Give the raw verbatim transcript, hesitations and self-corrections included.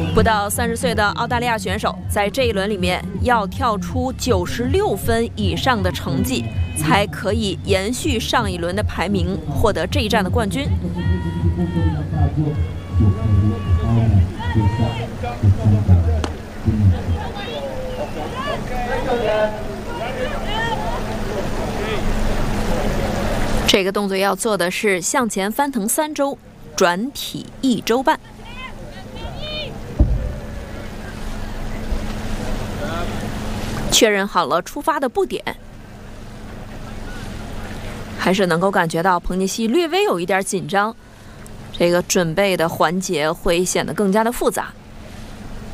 不到三十岁的澳大利亚选手在这一轮里面要跳出九十六分以上的成绩，才可以延续上一轮的排名，获得这一站的冠军。这个动作要做的是向前翻腾三周，转体一周半。确认好了出发的步点，还是能够感觉到彭尼西略微有一点紧张，这个准备的环节会显得更加的复杂。